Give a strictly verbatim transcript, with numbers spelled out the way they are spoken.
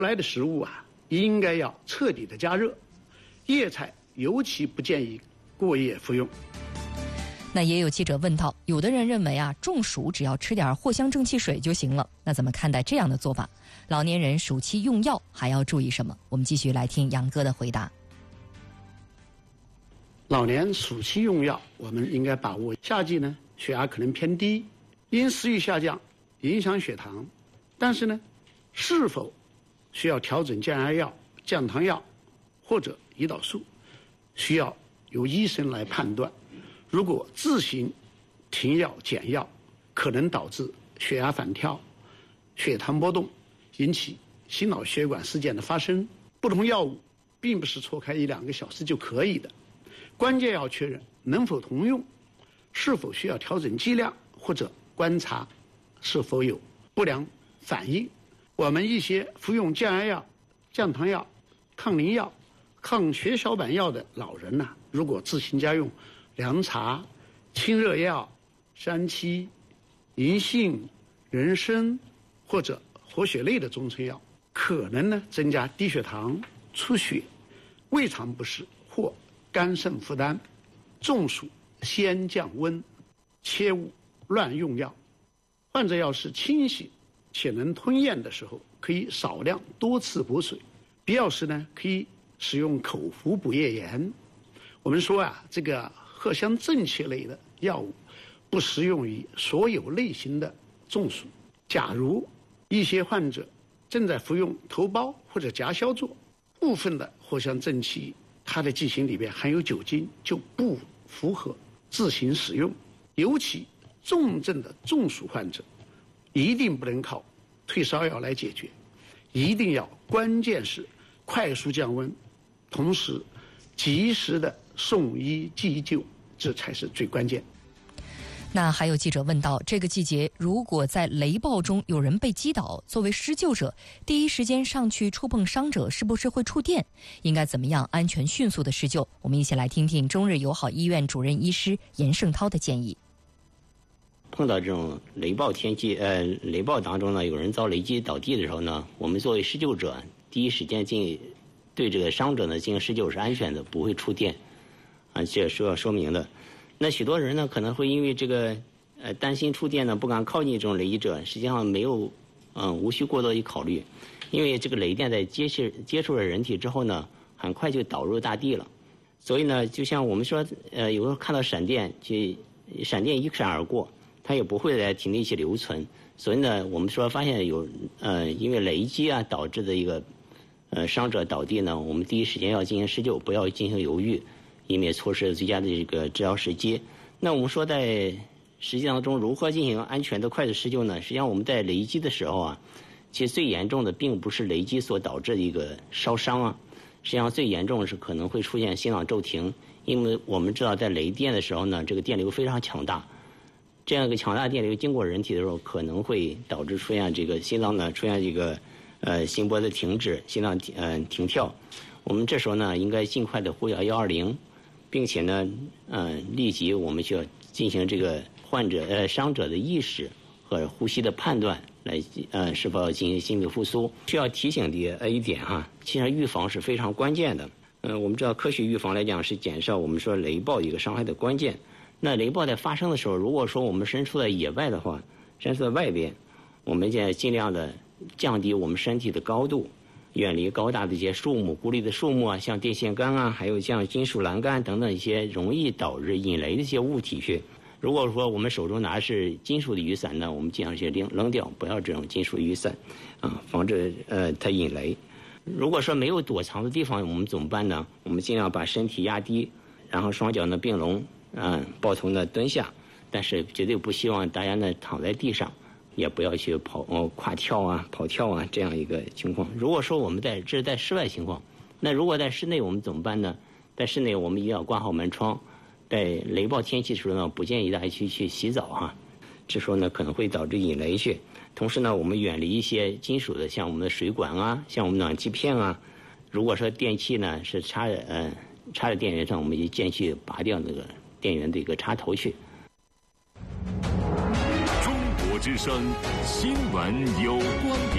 来的食物啊，应该要彻底的加热，叶菜尤其不建议过夜服用。 那也有记者问到，有的人认为啊，中暑只要吃点藿香正气水就行了，那怎么看待这样的做法？老年人暑期用药还要注意什么？我们继续来听杨哥的回答。 老年暑期用药，我们应该把握夏季呢，血压可能偏低，因食欲下降影响血糖，但是呢，是否需要调整降压药、降糖药或者胰岛素，需要由医生来判断。如果自行停药减药，可能导致血压反跳、血糖波动，引起心脑血管事件的发生。不同药物并不是错开一两个小时就可以的，关键要确认能否同用，是否需要调整剂量，或者观察是否有不良反应。我们一些服用降压药、降糖药、抗凝药、抗血小板药的老人呢、啊，如果自行家用凉茶、清热药、山七、银杏、人参或者活血类的中成药，可能呢增加低血糖、出血、胃肠不适或肝肾负担。中暑先降温，切勿乱用药。患者要是清醒且能吞咽的时候，可以少量多次补水，必要时呢可以使用口服补液盐。我们说啊，这个藿香正气类的药物不适用于所有类型的中暑。假如一些患者正在服用头孢或者夹硝唑，部分的藿香正气它的剂型里边含有酒精，就不符合自行使用。尤其重症的中暑患者，一定不能靠退烧药来解决，一定要关键是快速降温，同时及时的送医急救，这才是最关键。 那还有记者问到，这个季节如果在雷暴中有人被击倒，作为施救者第一时间上去触碰伤者，是不是会触电？应该怎么样安全迅速的施救？我们一起来听听中日友好医院主任医师严胜涛的建议。 碰到这种雷暴天气，呃，雷暴当中呢，有人遭雷击倒地的时候呢，我们作为施救者，第一时间进行对这个伤者呢进行施救是安全的，不会触电，啊，这是要说明的。那许多人呢可能会因为这个呃担心触电呢，不敢靠近这种雷击者，实际上没有嗯无需过多的考虑，因为这个雷电在接触接触了人体之后呢，很快就导入大地了。所以呢，就像我们说，呃，有时候看到闪电，就闪电一闪而过，它也不会在体内去留存。所以呢，我们说发现有呃因为雷击啊导致的一个呃伤者倒地呢，我们第一时间要进行施救，不要进行犹豫，以免错失最佳的这个治疗时机。那我们说在实际当中如何进行安全的快速施救呢？实际上我们在雷击的时候啊，其实最严重的并不是雷击所导致的一个烧伤啊，实际上最严重的是可能会出现心脏骤停，因为我们知道在雷电的时候呢，这个电流非常强大，这样一个强大电流经过人体的时候，可能会导致出现这个心脏呢出现这个呃心波的停止，心脏呃停跳。我们这时候呢应该尽快的呼叫一二零，并且呢呃立即我们需要进行这个患者呃伤者的意识和呼吸的判断，来呃是否要进行心肺复苏。需要提醒的一点哈，其实预防是非常关键的。呃，我们知道科学预防来讲是减少我们说雷暴一个伤害的关键。那雷暴在发生的时候，如果说我们身处在野外的话，身处在外边，我们现在尽量的降低我们身体的高度，远离高大的一些树木、孤立的树木啊，像电线杆啊，还有像金属栏杆等等一些容易导致引雷的一些物体去。如果说我们手中拿的是金属的雨伞呢，我们尽量去扔扔掉，不要这种金属雨伞，啊，防止呃它引雷。如果说没有躲藏的地方，我们怎么办呢？我们尽量把身体压低，然后双脚呢并拢，嗯，抱头呢蹲下，但是绝对不希望大家呢躺在地上，也不要去跑哦跨跳啊、跑跳啊这样一个情况。如果说我们在这是在室外情况，那如果在室内我们怎么办呢？在室内我们一定要关好门窗。在雷暴天气的时候呢，不建议大家去去洗澡哈，这时候呢可能会导致引雷去。同时呢，我们远离一些金属的，像我们的水管啊，像我们暖气片啊。如果说电器呢是插着呃插着电源上，我们就建议去拔掉那个电源的一个插头去。 中国之声新闻有观点。